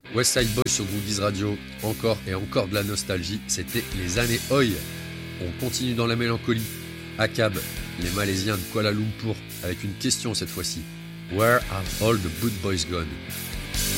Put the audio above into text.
West Side Boys sur Groovies Radio, encore et encore de la nostalgie, c'était les années Oi. On continue dans la mélancolie. Akab, les Malaisiens de Kuala Lumpur, avec une question cette fois-ci. Where have all the good boys gone?